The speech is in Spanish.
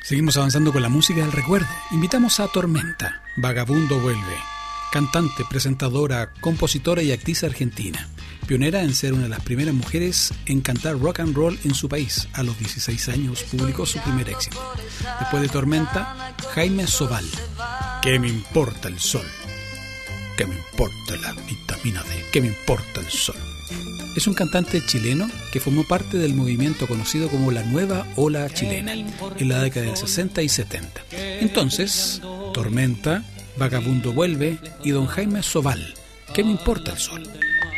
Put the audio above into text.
Seguimos avanzando con la música del recuerdo. Invitamos a Tormenta, Vagabundo Vuelve, cantante, presentadora, compositora y actriz argentina, pionera en ser una de las primeras mujeres en cantar rock and roll en su país. A los 16 años publicó su primer éxito. Después de Tormenta, Jaime Sobal, ¿Qué me importa el sol? ¿Qué me importa la vitamina D? ¿Qué me importa el sol? Es un cantante chileno que formó parte del movimiento conocido como la Nueva Ola Chilena en la década del 60 y 70. Entonces, Tormenta, Vagabundo Vuelve y don Jaime Sobal, ¿Qué me importa el sol?